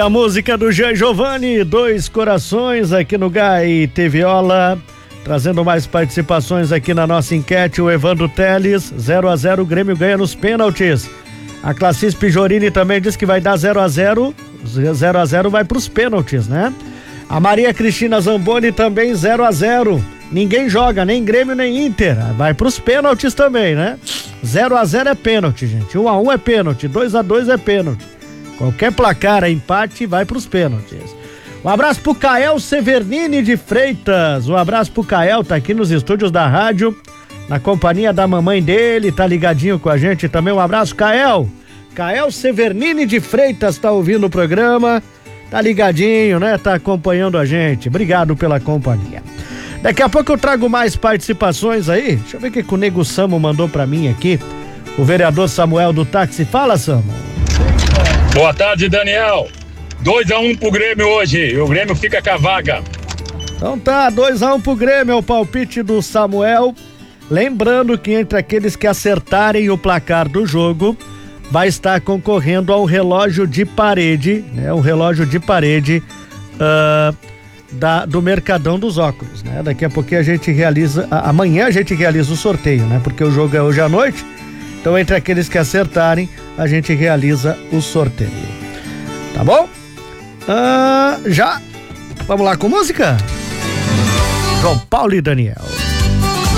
a música do Jean Giovanni, Dois Corações, aqui no Gai Viola, trazendo mais participações aqui na nossa enquete. O Evandro Teles, 0-0, o Grêmio ganha nos pênaltis. A Classis Pijorini também diz que vai dar 0-0, 0-0 vai pros pênaltis, né? A Maria Cristina Zamboni também 0-0, ninguém joga, nem Grêmio nem Inter, vai pros pênaltis também, né? 0-0 é pênalti, gente, 1-1 é pênalti, 2-2 é pênalti. Qualquer placar, empate, vai pros pênaltis. Um abraço pro Cael Severnini de Freitas. Um abraço pro Cael, tá aqui nos estúdios da rádio, na companhia da mamãe dele, tá ligadinho com a gente também. Um abraço, Cael. Cael Severnini de Freitas tá ouvindo o programa, tá ligadinho, né? Tá acompanhando a gente. Obrigado pela companhia. Daqui a pouco eu trago mais participações aí. Deixa eu ver o que o Nego Samo mandou pra mim aqui. O vereador Samuel do táxi. Fala, Samuel. Boa tarde, Daniel. 2-1 pro Grêmio hoje. O Grêmio fica com a vaga. Então tá, 2-1 pro Grêmio, é o palpite do Samuel. Lembrando que entre aqueles que acertarem o placar do jogo, vai estar concorrendo ao relógio de parede, né? Um relógio de parede do Mercadão dos Óculos, né? Daqui a pouquinho a gente realiza, amanhã a gente realiza o sorteio, né? Porque o jogo é hoje à noite. Então, entre aqueles que acertarem, a gente realiza o sorteio. Tá bom? Já. Vamos lá com música? João Paulo e Daniel.